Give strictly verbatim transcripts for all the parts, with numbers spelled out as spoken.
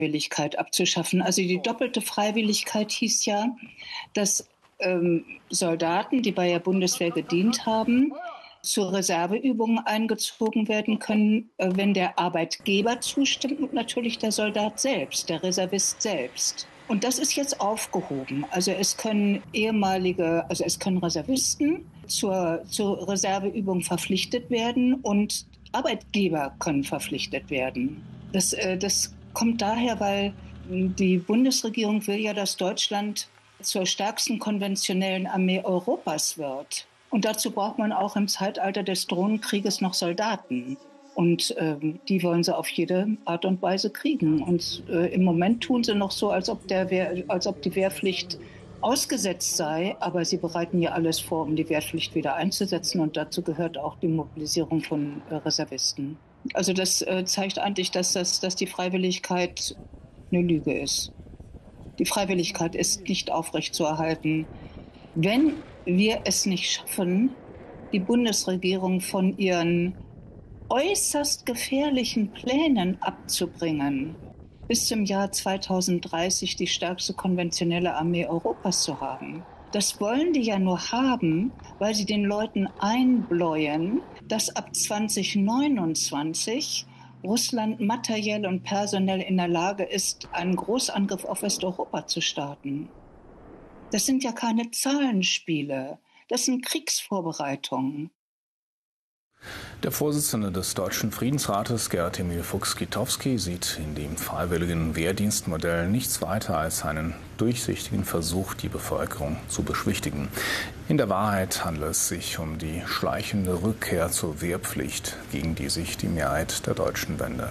Freiwilligkeit abzuschaffen. Also die doppelte Freiwilligkeit hieß ja, dass ähm, Soldaten, die bei der Bundeswehr gedient haben, zu Reserveübungen eingezogen werden können, äh, wenn der Arbeitgeber zustimmt und natürlich der Soldat selbst, der Reservist selbst. Und das ist jetzt aufgehoben. Also es können ehemalige, also es können Reservisten zur, zur Reserveübung verpflichtet werden und Arbeitgeber können verpflichtet werden. Das, äh, das kommt daher, weil die Bundesregierung will ja, dass Deutschland zur stärksten konventionellen Armee Europas wird. Und dazu braucht man auch im Zeitalter des Drohnenkrieges noch Soldaten. Und ähm, die wollen sie auf jede Art und Weise kriegen. Und äh, im Moment tun sie noch so, als ob, der Wehr, als ob die Wehrpflicht ausgesetzt sei. Aber sie bereiten ja alles vor, um die Wehrpflicht wieder einzusetzen. Und dazu gehört auch die Mobilisierung von äh, Reservisten. Also das äh, zeigt eigentlich, dass, das, dass die Freiwilligkeit eine Lüge ist. Die Freiwilligkeit ist nicht aufrechtzuerhalten. Wenn wir es nicht schaffen, die Bundesregierung von ihren äußerst gefährlichen Plänen abzubringen, bis zum Jahr zweitausenddreißig die stärkste konventionelle Armee Europas zu haben. Das wollen die ja nur haben, weil sie den Leuten einbläuen, dass ab zweitausendneunundzwanzig Russland materiell und personell in der Lage ist, einen Großangriff auf Westeuropa zu starten. Das sind ja keine Zahlenspiele, das sind Kriegsvorbereitungen. Der Vorsitzende des Deutschen Friedensrates, Gerd Emil Fuchs-Gittowski, sieht in dem freiwilligen Wehrdienstmodell nichts weiter als einen durchsichtigen Versuch, die Bevölkerung zu beschwichtigen. In der Wahrheit handelt es sich um die schleichende Rückkehr zur Wehrpflicht, gegen die sich die Mehrheit der Deutschen wendet.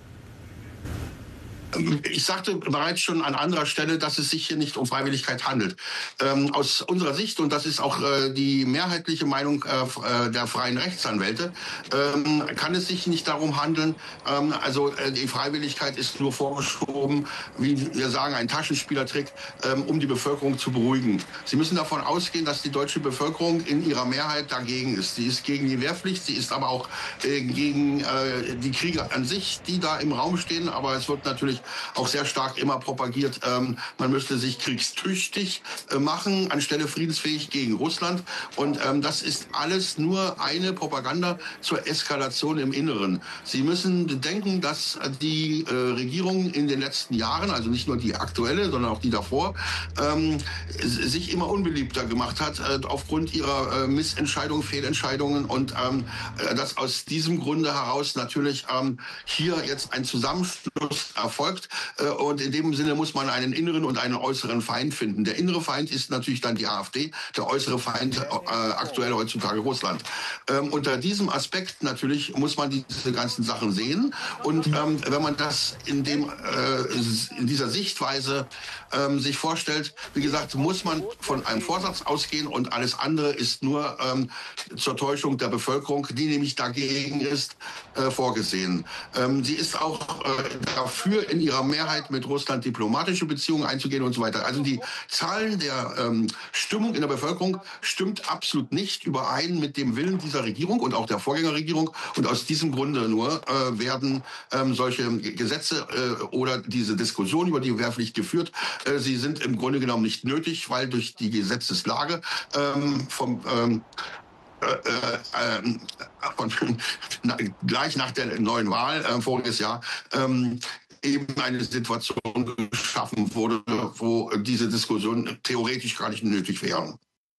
Ich sagte bereits schon an anderer Stelle, dass es sich hier nicht um Freiwilligkeit handelt. Ähm, aus unserer Sicht, und das ist auch äh, die mehrheitliche Meinung äh, der freien Rechtsanwälte, ähm, kann es sich nicht darum handeln, ähm, also äh, die Freiwilligkeit ist nur vorgeschoben, wie wir sagen, ein Taschenspielertrick, ähm, um die Bevölkerung zu beruhigen. Sie müssen davon ausgehen, dass die deutsche Bevölkerung in ihrer Mehrheit dagegen ist. Sie ist gegen die Wehrpflicht, sie ist aber auch äh, gegen äh, die Kriege an sich, die da im Raum stehen, aber es wird natürlich auch sehr stark immer propagiert, ähm, man müsste sich kriegstüchtig äh, machen, anstelle friedensfähig gegen Russland. Und ähm, das ist alles nur eine Propaganda zur Eskalation im Inneren. Sie müssen bedenken, dass die äh, Regierung in den letzten Jahren, also nicht nur die aktuelle, sondern auch die davor, ähm, sich immer unbeliebter gemacht hat, äh, aufgrund ihrer äh, Missentscheidungen, Fehlentscheidungen. Und ähm, dass aus diesem Grunde heraus natürlich ähm, hier jetzt ein Zusammenschluss erfolgt. Und in dem Sinne muss man einen inneren und einen äußeren Feind finden. Der innere Feind ist natürlich dann die AfD, der äußere Feind äh, aktuell heutzutage Russland. Ähm, unter diesem Aspekt natürlich muss man diese ganzen Sachen sehen. Und ähm, wenn man das in, dem, äh, in dieser Sichtweise ähm, sich vorstellt, wie gesagt, muss man von einem Vorsatz ausgehen und alles andere ist nur ähm, zur Täuschung der Bevölkerung, die nämlich dagegen ist, äh, vorgesehen. Ähm, sie ist auch äh, dafür, in ihrer Mehrheit mit Russland diplomatische Beziehungen einzugehen und so weiter. Also die Zahlen der ähm, Stimmung in der Bevölkerung stimmt absolut nicht überein mit dem Willen dieser Regierung und auch der Vorgängerregierung. Und aus diesem Grunde nur äh, werden ähm, solche Gesetze äh, oder diese Diskussion über die Wehrpflicht geführt. Äh, sie sind im Grunde genommen nicht nötig, weil durch die Gesetzeslage ähm, vom ähm, Äh, äh, von, na, gleich nach der neuen Wahl äh, voriges Jahr ähm, eben eine Situation geschaffen wurde, wo diese Diskussion theoretisch gar nicht nötig wäre.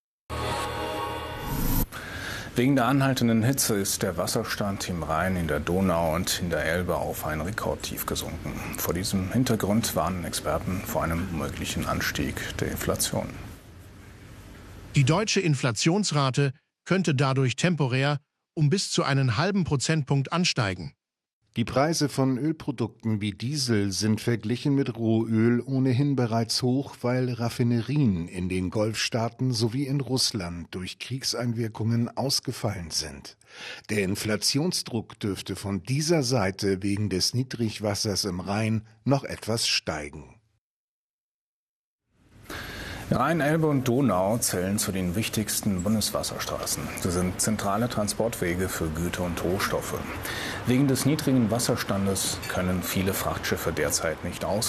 Wegen der anhaltenden Hitze ist der Wasserstand im Rhein, in der Donau und in der Elbe auf ein Rekordtief gesunken. Vor diesem Hintergrund warnen Experten vor einem möglichen Anstieg der Inflation. Die deutsche Inflationsrate könnte dadurch temporär um bis zu einen halben Prozentpunkt ansteigen. Die Preise von Ölprodukten wie Diesel sind verglichen mit Rohöl ohnehin bereits hoch, weil Raffinerien in den Golfstaaten sowie in Russland durch Kriegseinwirkungen ausgefallen sind. Der Inflationsdruck dürfte von dieser Seite wegen des Niedrigwassers im Rhein noch etwas steigen. Rhein, Elbe und Donau zählen zu den wichtigsten Bundeswasserstraßen. Sie sind zentrale Transportwege für Güter und Rohstoffe. Wegen des niedrigen Wasserstandes können viele Frachtschiffe derzeit nicht aus